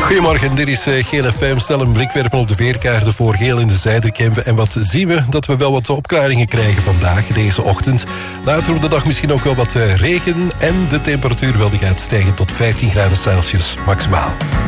Goedemorgen, dit is Geel FM. Stel een blik werpen op de veerkaarten voor Geel in de Zijderkempen. En wat zien we? Dat we wel wat opklaringen krijgen vandaag, deze ochtend. Later op de dag misschien ook wel wat regen. En de temperatuur wel die gaat stijgen tot 15 graden Celsius maximaal.